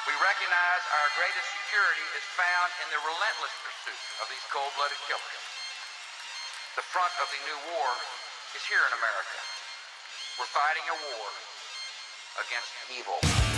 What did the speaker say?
We recognize our greatest security is found in the relentless pursuit of these cold-blooded killers. The front of the new war is here in America. We're fighting a war against evil.